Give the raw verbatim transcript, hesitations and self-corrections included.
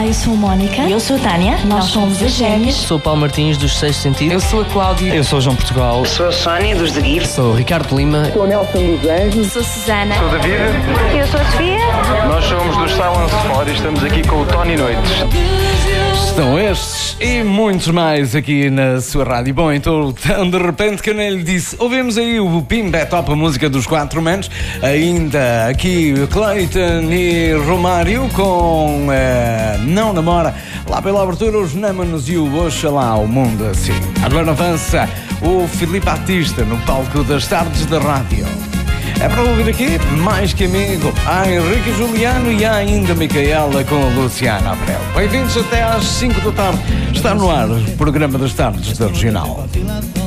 eu sou a Mónica. E eu sou a Tânia. Nós somos as Gêmeas. Sou o Paulo Martins, dos Sexto Sentido. Eu sou a Cláudia. Eu sou o João Portugal. Eu sou a Sónia, dos The Gift. Sou o Ricardo Lima. Sou o Nelson dos Anjos. Sou a Susana. Sou o David. Eu sou a Sofia. Nós somos dos Silence Spot e estamos aqui com o Tony Noites. Estão estes e muitos mais aqui na sua rádio. Bom, então, de repente, que eu nem lhe disse, ouvimos aí o Pim Pé Top, a música dos Quatro Manos. Ainda aqui Clayton e Romário com uh, Não Namora. Lá pela abertura, os Namanos e o Oxalá, o mundo assim. Agora avança o Filipe Batista no palco das tardes da rádio. É para ouvir aqui, mais que amigo, há Henrique Juliano e há ainda Micaela com a Luciana Abreu. Bem-vindos até às cinco da tarde. Está no ar o programa das tardes da Regional.